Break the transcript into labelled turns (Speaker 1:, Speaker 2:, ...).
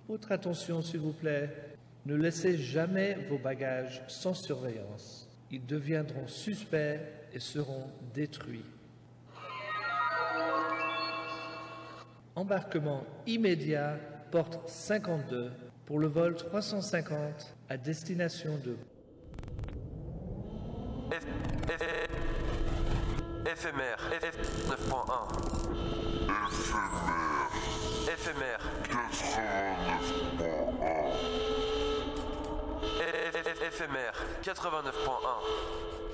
Speaker 1: Votre attention, s'il vous plaît. Ne laissez jamais vos bagages sans surveillance. Ils deviendront suspects et seront détruits. Embarquement immédiat, porte 52, pour le vol 350 à destination de...
Speaker 2: Éphémère, 9.1. Éphémère, 89.1. Éphémère, 89.1.